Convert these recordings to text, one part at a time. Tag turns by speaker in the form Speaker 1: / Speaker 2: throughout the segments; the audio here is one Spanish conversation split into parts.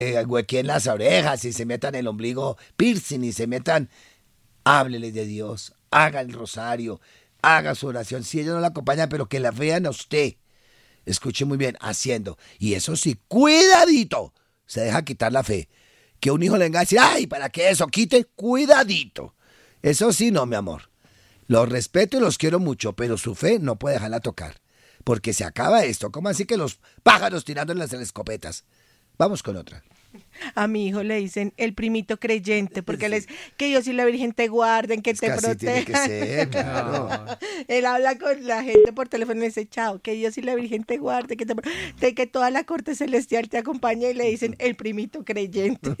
Speaker 1: huequeen las orejas y se metan el ombligo piercing y se metan, hábleles de Dios, haga el rosario, haga su oración. Si ellos no la acompañan, pero que la vean a usted. Escuche muy bien, haciendo. Y eso sí, cuidadito, se deja quitar la fe. Que un hijo le venga a decir, ay, ¿para qué eso? Quite, cuidadito. Eso sí, no, mi amor. Los respeto y los quiero mucho, pero su fe no puede dejarla tocar. Porque se acaba esto. ¿Cómo así que los pájaros tirando en las escopetas? Vamos con otra.
Speaker 2: A mi hijo le dicen el primito creyente, porque él es que Dios y la Virgen te guarden, que
Speaker 1: Es
Speaker 2: te
Speaker 1: que así tiene que
Speaker 2: protejan.
Speaker 1: ser, claro.
Speaker 2: Él habla con la gente por teléfono y le dice, chao, que Dios y la Virgen te guarden, que toda la corte celestial te acompañe, y le dicen el primito creyente.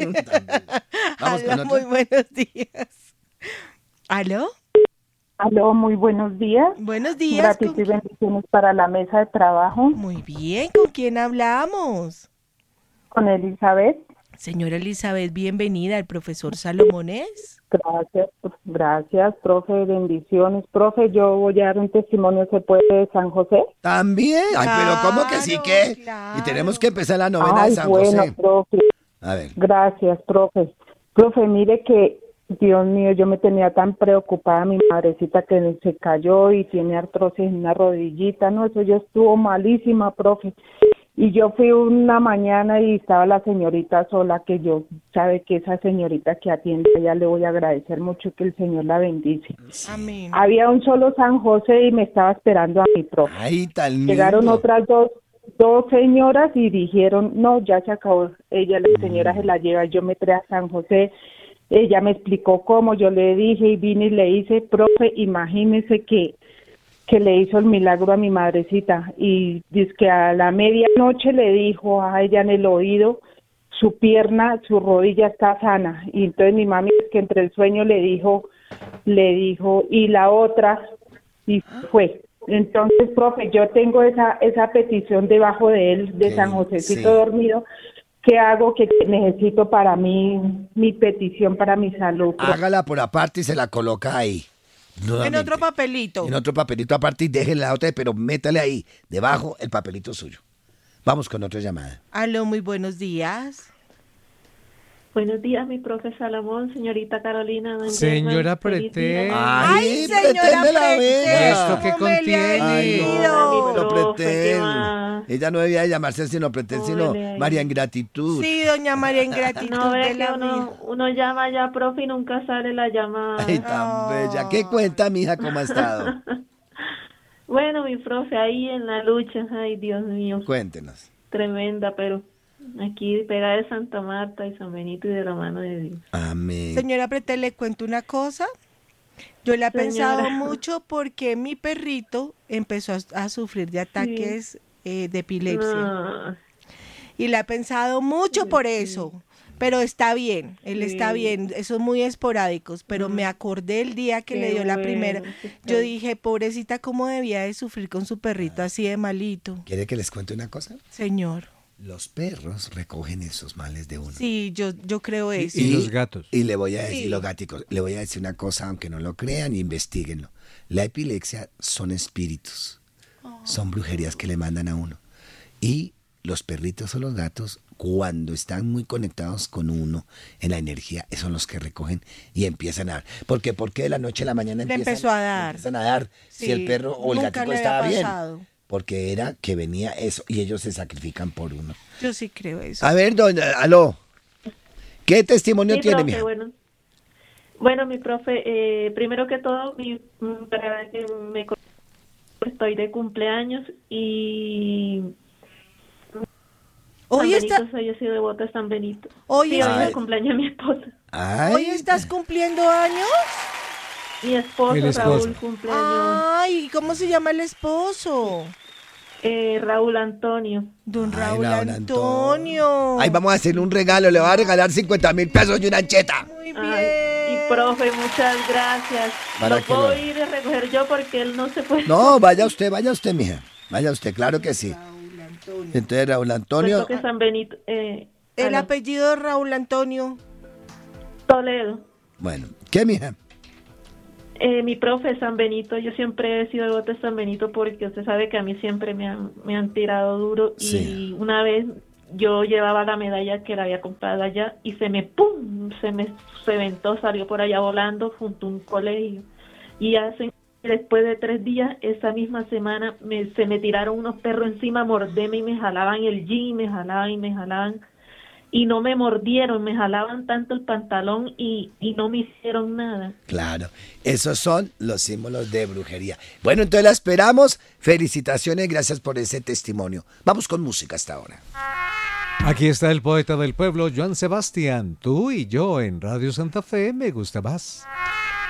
Speaker 1: Vamos con
Speaker 2: Aló,
Speaker 1: otra.
Speaker 2: muy buenos días. ¿Aló?
Speaker 3: Aló, muy buenos días.
Speaker 2: Buenos días.
Speaker 3: Gratitud y bendiciones para la mesa de trabajo
Speaker 2: Muy bien, ¿con quién hablamos?
Speaker 3: con Elizabeth.
Speaker 2: Señora Elizabeth, bienvenida al profesor Salomonés.
Speaker 3: Gracias, profe, bendiciones. Profe, yo voy a dar un testimonio, ¿se puede, de San José?
Speaker 1: También. Ay, pero ¿cómo que sí que?
Speaker 2: Claro.
Speaker 1: Y tenemos que empezar la novena de San
Speaker 3: bueno,
Speaker 1: José.
Speaker 3: profe,
Speaker 1: A ver.
Speaker 3: gracias, profe. Profe, mire que, Dios mío, yo me tenía tan preocupada, mi madrecita que se cayó y tiene artrosis en una rodillita, no, eso ya estuvo malísima, profe. Y yo fui una mañana y estaba la señorita sola, que yo, sabe que esa señorita que atiende, ya le voy a agradecer mucho, que el Señor la bendice.
Speaker 2: Amén.
Speaker 3: Había un solo San José y me estaba esperando a mi profe.
Speaker 1: Ay, tan lindo.
Speaker 3: Llegaron otras dos señoras y dijeron, no, ya se acabó. Ella, la señora se la lleva, yo me traje a San José. Ella me explicó cómo, yo le dije y vine y le hice, profe, imagínese que le hizo el milagro a mi madrecita y dice que a la medianoche le dijo a ella en el oído, su pierna, su rodilla está sana. Y entonces mi mami, que entre el sueño le dijo, y la otra, y fue. Entonces, profe, yo tengo esa petición debajo de él, de San Josecito
Speaker 1: sí.
Speaker 3: dormido. ¿Qué hago? Que necesito para mí, mi petición para mi salud, profe.
Speaker 1: Hágala por aparte y se la coloca ahí.
Speaker 2: En
Speaker 1: Nuevamente.
Speaker 2: otro papelito.
Speaker 1: En otro papelito aparte y déjele la otra, pero métale ahí, debajo, el papelito suyo. Vamos con otra llamada.
Speaker 2: Aló, muy buenos días.
Speaker 4: Buenos días, mi profe Salomón, señorita Carolina. Doña
Speaker 5: Señora
Speaker 4: Emma, feliz
Speaker 5: Pretel.
Speaker 4: día.
Speaker 2: Ay, señora
Speaker 1: preténme la
Speaker 2: Pretel,
Speaker 1: vena.
Speaker 5: ¿Esto qué
Speaker 2: ¿cómo me le ha
Speaker 5: contiene?
Speaker 1: Ay,
Speaker 2: ido?
Speaker 1: no, pero
Speaker 4: profe, ¿qué
Speaker 1: Pretel.
Speaker 4: va?
Speaker 1: Ella no debía de llamarse sino Pretel, sino
Speaker 4: Ole.
Speaker 1: María Ingratitud.
Speaker 2: Sí, doña María Ingratitud
Speaker 4: No
Speaker 2: de
Speaker 4: ve que
Speaker 2: la vida.
Speaker 4: uno llama ya, profe, y nunca sale la llamada.
Speaker 1: Ay, tan bella. ¿Qué cuenta, mija, cómo ha estado?
Speaker 4: Bueno, mi profe, ahí en la lucha, ay, Dios mío,
Speaker 1: Cuéntenos.
Speaker 4: tremenda, pero aquí pegada de Santa Marta y San Benito y de la mano de Dios.
Speaker 1: Amén.
Speaker 2: Señora Pretel, le cuento una cosa. Yo le he
Speaker 4: Señora.
Speaker 2: pensado mucho porque mi perrito empezó a sufrir de ataques de epilepsia.
Speaker 4: No,
Speaker 2: Y le he pensado mucho por eso. Pero está bien, él
Speaker 4: Sí.
Speaker 2: está bien, esos muy esporádicos, pero me acordé el día que
Speaker 4: Qué
Speaker 2: le dio la
Speaker 4: bueno,
Speaker 2: primera.
Speaker 4: sí está
Speaker 2: Yo
Speaker 4: bien.
Speaker 2: dije, pobrecita, ¿cómo debía de sufrir con su perrito así de malito?
Speaker 1: ¿Quiere que les cuente una cosa?
Speaker 2: Señor.
Speaker 1: Los perros recogen esos males de uno.
Speaker 2: Sí, yo creo eso.
Speaker 5: Y los gatos.
Speaker 1: Y le voy a decir,
Speaker 2: Sí.
Speaker 1: los gáticos, le voy a decir una cosa, aunque no lo crean, investiguenlo. La epilepsia son espíritus, son brujerías que le mandan a uno. Y los perritos o los gatos, cuando están muy conectados con uno en la energía, son los que recogen y empiezan a dar. ¿Por qué de la noche a la mañana
Speaker 2: Le empezó a dar.
Speaker 1: empiezan a dar si
Speaker 2: Sí,
Speaker 1: el perro o el
Speaker 2: nunca
Speaker 1: gatico
Speaker 2: le había
Speaker 1: estaba bien?
Speaker 2: pasado.
Speaker 1: Porque era que venía eso y ellos se sacrifican por uno.
Speaker 2: Yo sí creo eso.
Speaker 1: A ver, doña, aló. ¿Qué testimonio
Speaker 4: sí,
Speaker 1: tiene,
Speaker 4: profe,
Speaker 1: mija?
Speaker 4: bueno, mi profe, primero que todo, para que estoy de cumpleaños y
Speaker 2: Hoy
Speaker 4: San
Speaker 2: está,
Speaker 4: Benito, soy yo soy devota de San Benito.
Speaker 2: Hoy
Speaker 4: Sí,
Speaker 2: está-
Speaker 4: hoy es el cumpleaños de mi esposa.
Speaker 1: Ay,
Speaker 2: ¿Hoy estás cumpliendo años?
Speaker 4: Mi esposo,
Speaker 5: El esposo.
Speaker 4: Raúl, cumpleaños.
Speaker 2: Ay, ¿cómo se llama el esposo?
Speaker 4: Raúl Antonio.
Speaker 2: Don
Speaker 1: Ay,
Speaker 2: Raúl
Speaker 1: Raúl
Speaker 2: Antonio.
Speaker 1: Ay, vamos a hacerle un regalo, le voy a regalar 50.000 pesos y una ancheta.
Speaker 2: Muy bien.
Speaker 4: Ay, y profe, muchas gracias.
Speaker 1: Para
Speaker 4: Lo
Speaker 1: que
Speaker 4: puedo
Speaker 1: lo-
Speaker 4: ir a recoger yo porque él no se puede.
Speaker 1: No, vaya usted, mija. Vaya usted, claro que sí.
Speaker 2: Raúl Antonio.
Speaker 1: Entonces, Raúl Antonio.
Speaker 4: Puesto que San Benito.
Speaker 2: El
Speaker 4: aló,
Speaker 2: apellido de Raúl Antonio.
Speaker 4: Toledo.
Speaker 1: Bueno, ¿qué, mija?
Speaker 4: Mi profe San Benito, yo siempre he sido devota de San Benito porque usted sabe que a mí siempre me han tirado duro y
Speaker 1: Sí.
Speaker 4: una vez yo llevaba la medalla que la había comprado allá y se ventó, salió por allá volando junto a un colegio. Y después de 3 días, esa misma semana, se me tiraron unos perros encima a morderme y me jalaban el jean, y me jalaban. Y no me mordieron, me jalaban tanto el pantalón y no me hicieron nada.
Speaker 1: Claro, esos son los símbolos de brujería. Bueno, entonces la esperamos. Felicitaciones, gracias por ese testimonio. Vamos con música hasta ahora.
Speaker 5: Aquí está el poeta del pueblo, Joan Sebastián. Tú y yo en Radio Santa Fe, me gusta más.